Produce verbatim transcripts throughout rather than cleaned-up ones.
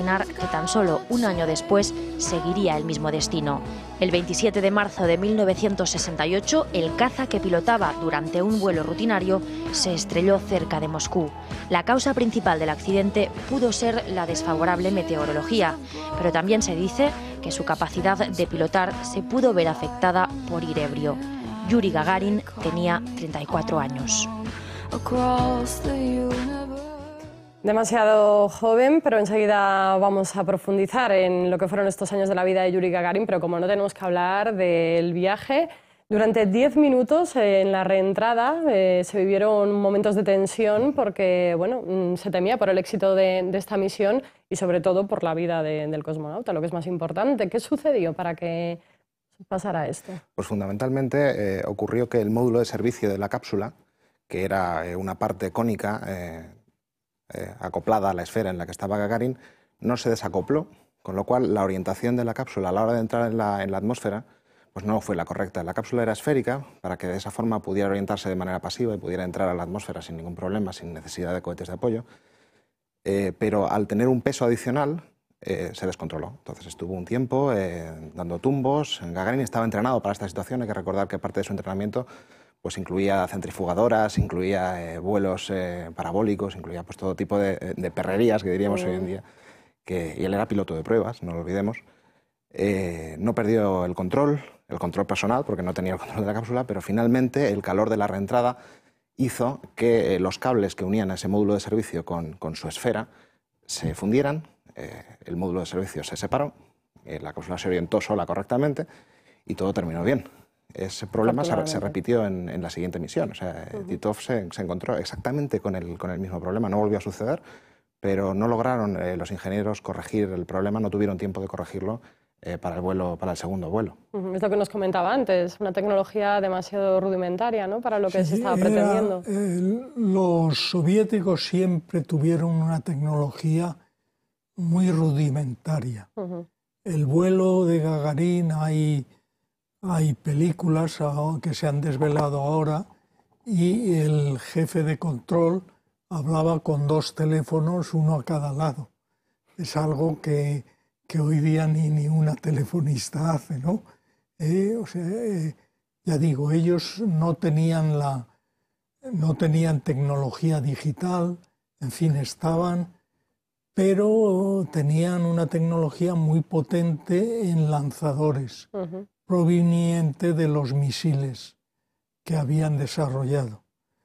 imaginar que tan solo un año después seguiría el mismo destino. El veintisiete de marzo de mil novecientos sesenta y ocho, el caza que pilotaba durante un vuelo rutinario se estrelló cerca de Moscú. La causa principal del accidente pudo ser la desfavorable meteorología, pero también se dice que su capacidad de pilotar se pudo ver afectada por ir ebrio. Yuri Gagarin tenía treinta y cuatro años. Demasiado joven, pero enseguida vamos a profundizar en lo que fueron estos años de la vida de Yuri Gagarin, pero como no tenemos que hablar del viaje, durante diez minutos eh, en la reentrada eh, se vivieron momentos de tensión porque bueno, se temía por el éxito de, de esta misión y sobre todo por la vida de, del cosmonauta, lo que es más importante. ¿Qué sucedió para que pasara esto? Pues fundamentalmente eh, ocurrió que el módulo de servicio de la cápsula, que era eh, una parte cónica, eh, Eh, acoplada a la esfera en la que estaba Gagarin, no se desacopló, con lo cual la orientación de la cápsula a la hora de entrar en la, en la atmósfera pues no fue la correcta. La cápsula era esférica para que de esa forma pudiera orientarse de manera pasiva y pudiera entrar a la atmósfera sin ningún problema, sin necesidad de cohetes de apoyo, eh, pero al tener un peso adicional eh, se descontroló. Entonces estuvo un tiempo eh, dando tumbos. Gagarin estaba entrenado para esta situación. Hay que recordar que parte de su entrenamiento pues incluía centrifugadoras, incluía eh, vuelos eh, parabólicos, incluía pues todo tipo de, de perrerías, que diríamos mm. hoy en día, que, y él era piloto de pruebas, no lo olvidemos. Eh, no perdió el control, el control personal, porque no tenía el control de la cápsula, pero finalmente el calor de la reentrada hizo que eh, los cables que unían a ese módulo de servicio con, con su esfera se fundieran, eh, el módulo de servicio se separó, eh, la cápsula se orientó sola correctamente y todo terminó bien. Ese problema se, se repitió en, en la siguiente misión. O sea, uh-huh. Titov se, se encontró exactamente con el, con el mismo problema. No volvió a suceder, pero no lograron eh, los ingenieros corregir el problema, no tuvieron tiempo de corregirlo eh, para, el vuelo, para el segundo vuelo. Uh-huh. Es lo que nos comentaba antes, una tecnología demasiado rudimentaria, ¿no?, para lo que sí, se estaba era, pretendiendo. Eh, los soviéticos siempre tuvieron una tecnología muy rudimentaria. Uh-huh. El vuelo de Gagarin hay... Hay películas que se han desvelado ahora y el jefe de control hablaba con dos teléfonos, uno a cada lado. Es algo que, que hoy día ni, ni una telefonista hace, ¿no? Eh, o sea, eh, ya digo, ellos no tenían, la, no tenían tecnología digital, en fin, estaban, pero tenían una tecnología muy potente en lanzadores. Uh-huh. Proveniente de los misiles que habían desarrollado.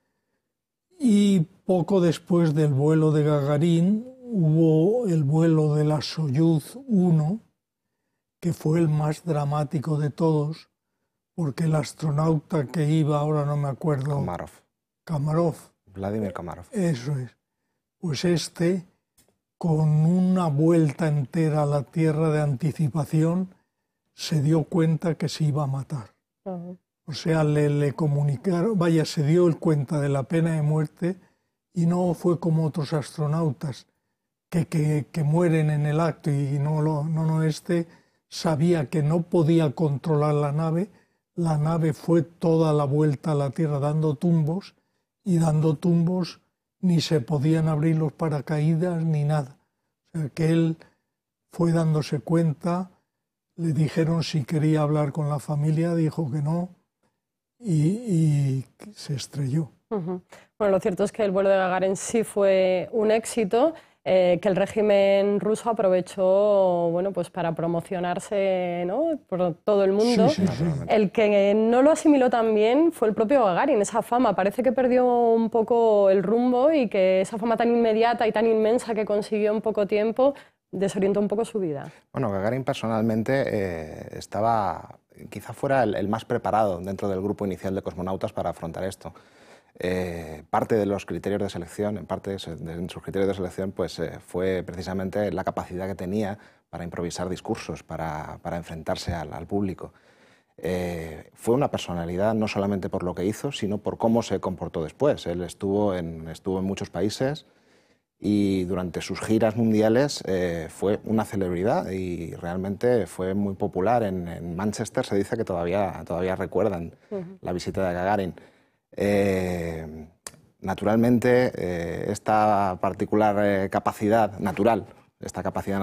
Y poco después del vuelo de Gagarin hubo el vuelo de la Soyuz uno, que fue el más dramático de todos, porque el astronauta que iba, ahora no me acuerdo... Komarov. Komarov. Vladimir Komarov. Eso es. Pues este, con una vuelta entera a la Tierra de anticipación, se dio cuenta que se iba a matar. Uh-huh. O sea, le, le comunicaron, vaya, se dio el cuenta de la pena de muerte y no fue como otros astronautas que, que, que mueren en el acto y no, lo, no, no, este sabía que no podía controlar la nave, la nave fue toda la vuelta a la Tierra dando tumbos y dando tumbos ni se podían abrir los paracaídas ni nada. O sea, que él fue dándose cuenta. Le dijeron si quería hablar con la familia, dijo que no y, y se estrelló. Uh-huh. Bueno, lo cierto es que el vuelo de Gagarin sí fue un éxito, eh, que el régimen ruso aprovechó, bueno, pues para promocionarse, ¿no?, por todo el mundo. Sí, sí, sí. El que no lo asimiló tan bien fue el propio Gagarin, esa fama. Parece que perdió un poco el rumbo y que esa fama tan inmediata y tan inmensa que consiguió en poco tiempo desorientó un poco su vida. Bueno, Gagarin personalmente eh, estaba, quizá fuera el, el más preparado dentro del grupo inicial de cosmonautas para afrontar esto. Eh, parte de los criterios de selección, en parte de sus criterios de selección, pues eh, fue precisamente la capacidad que tenía para improvisar discursos, para, para enfrentarse al, al público. Eh, fue una personalidad no solamente por lo que hizo, sino por cómo se comportó después. Él estuvo en, estuvo en muchos países y durante sus giras mundiales eh, fue una celebridad y realmente fue muy popular. En, en Manchester se dice que todavía, todavía recuerdan uh-huh. la visita de Gagarin. Eh, naturalmente, eh, esta particular eh, capacidad natural, esta capacidad